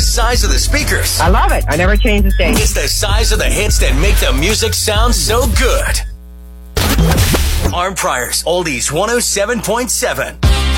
size of the speakers. I love it. I never change the station. It's the size of the hits that make the music sound so good. Arm Priors, Oldies 107.7.